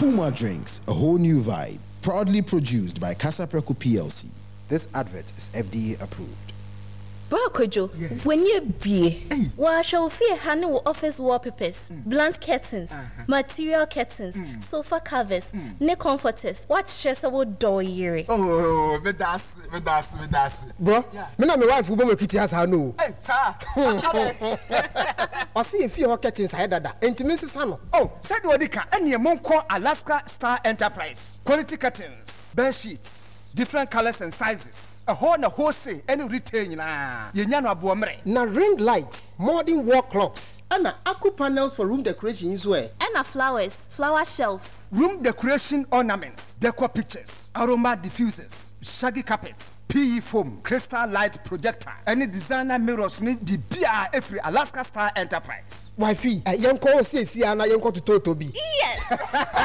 Puma Drinks, a whole new vibe. Proudly produced by Casa Preco PLC. This advert is FDA approved. Bro Kojo, when you be, what shall fear handle office wallpapers, blunt curtains, material curtains, sofa covers, neck comforters, what stressable door year? Oh, me das. Bro, me na my wife who be kitty has no. Hey, sir. I see if you curtains I dada. Intimacy sano. Oh, said Wadika, and your monk call Alaska Star Enterprise. Quality curtains, bed sheets, different colors and sizes. A wholesale and retail na. Yenyano abuamre. Na ring lights, modern wall clocks, and aqua panels for room decoration as well. And flowers, flower shelves, room decoration ornaments, decor pictures, aroma diffusers, shaggy carpets, PE foam, crystal light projector, any designer mirrors need be BR every Alaska Star Enterprise. Wifey, young call says here and I young to Toby. Yes.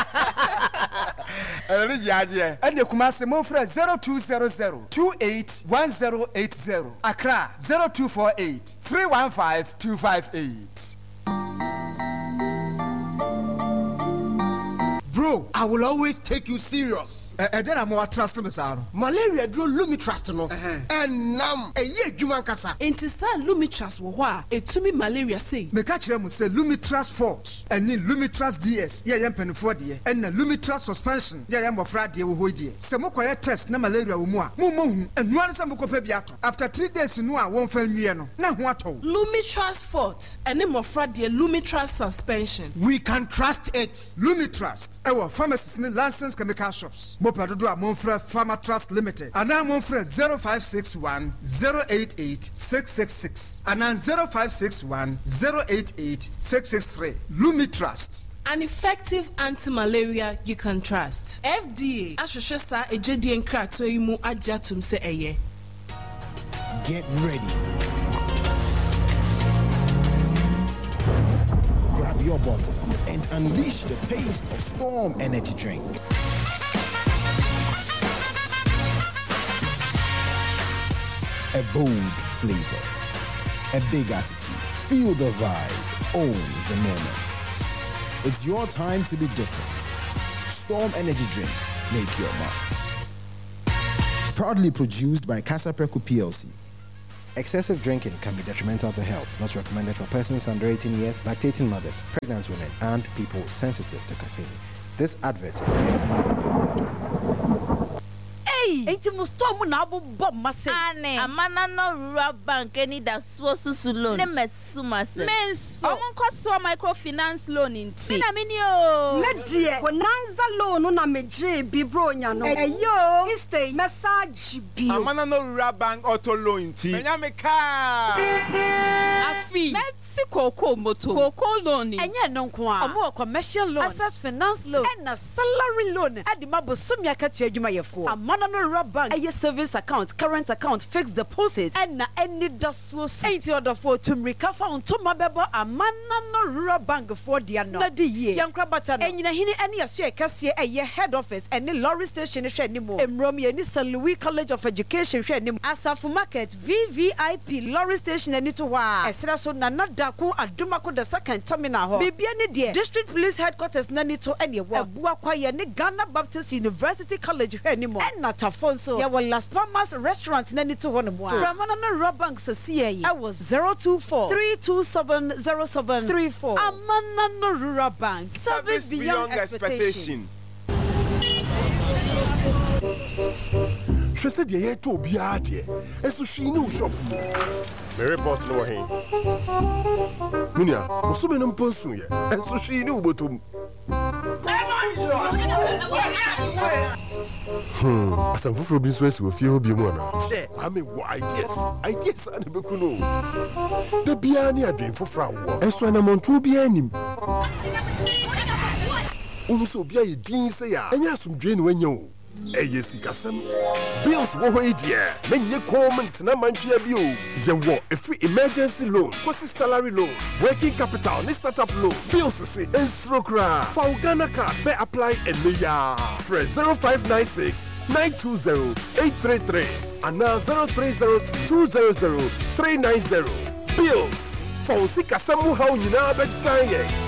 And the Kumasi Mofra 0200 281080. Accra 0248 315 258. Bro, I will always take you serious. Then I'm more trust me, sir. Malaria draw Lumitrust no. And nam a year Jumankasa. Enti sa Lumitrust wo a etumi malaria say. Me catch them say Lumitrust Forte and then Lumitrust DS. Yeah, yam penfo de. And na Lumitrust suspension. Yeah, yam ofra de wo hoidie. Se mo kwaya test na malaria wo mu a. Mo hu. Enu an sa mo kopa bi ato. After 3 days no a won fa nwie no. Na ho ato. Lumitrust Forte and them ofra de Lumitrust suspension. We can trust it. Lumitrust. Our pharmacists and licensed chemical shops. Mopadodo Monfre Pharma Trust Limited. And now Monfre 0561 088 666. And now 0561 088 663. Lumitrust. An effective anti-malaria you can trust. FDA. Ashosha ejedi enkra to imu ajatum se eye. Get ready. Grab your bottle and unleash the taste of Storm Energy Drink. A bold flavor, a big attitude. Feel the vibe, own the moment. It's your time to be different. Storm Energy Drink, make your mark. Proudly produced by Casa Preco PLC. Excessive drinking can be detrimental to health. Not recommended for persons under 18 years, lactating mothers, pregnant women, and people sensitive to caffeine. This advert is FDA approved. Enti mustomu na abu bob mase. Ane. Amana no rural bank any da susu loan. Ne mesu mase. Menso. Omun koso microfinance loan inti. Mina mini o. Medie. Bonanza loan na meje bibro nya no. Eyo. Istay message bi. Amana no rural bank auto loan inti. Menya me car. Afi. Let's koko moto. Koko loan. Enye no nko a. Omo commercial loan. Access finance loan. And a salary loan. Adi mabosumi akatu adwuma yefo. Amana no rural bank. Aye savings account, current account, fixed deposit. And na any dasuo. 80 order for to recover on to mabebo Amana no rural bank for the ano. Na di ye. Yankra bata no. Enyina hini any aso ekase aye head office and lorry station hwe animo. Emrom ye ni St. Louis College of Education hwe animo. Asafu Market VVIP lorry station ani to wa. Esra so na nadaku adumako the second terminal ho. Bibia ni de district police headquarters na ni to ene wo. Abua kwa ye ni Ghana Baptist University College hwe animo. En na tafonso. Ya wa Las Palmas restaurant na ni to ho no mo. From another rural bank sasie. I was 024 327 0734. Amana no rural bank. Service beyond expectation. She said, "Ye to be out here." And so she knew shop. Me report no he. Munya, musume no mponsu ye. And so she knew botum. Asam fufuro bi so esi wo fie obi mu ana. I mean, what ideas and be kuno. The bia ni adwen fufura wo. Enso na montu bia anim. Unso bia ye din se ya. Enya asumdwe ni wanya o. Eye sikasem. Bills wo ho idea. Menye comment na manchia bi o. Ye wo a free emergency loan, kosi salary loan, working capital, ni startup loan. Bills se ensrokra. For Ghana card be apply and me ya. Fresh 0596 920 833 and now 0302 200 390. Bills. For sikasem wo ha nyina be dan ye.